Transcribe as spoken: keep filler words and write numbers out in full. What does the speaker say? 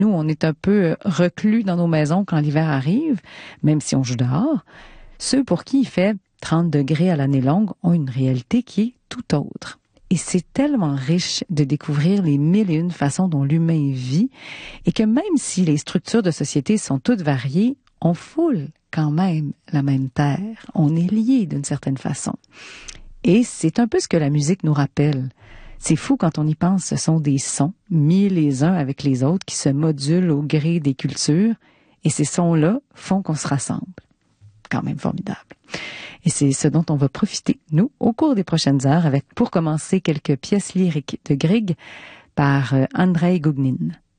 Nous, on est un peu reclus dans nos maisons quand l'hiver arrive, même si on joue dehors. Ceux pour qui il fait trente degrés à l'année longue ont une réalité qui est tout autre. Et c'est tellement riche de découvrir les mille et une façons dont l'humain vit et que même si les structures de société sont toutes variées, on foule quand même la même terre. On est liés d'une certaine façon. Et c'est un peu ce que la musique nous rappelle. C'est fou quand on y pense, ce sont des sons mis les uns avec les autres qui se modulent au gré des cultures et ces sons-là font qu'on se rassemble. Quand même formidable. Et c'est ce dont on va profiter, nous, au cours des prochaines heures avec, pour commencer, quelques pièces lyriques de Grieg par Andrei Gougnin.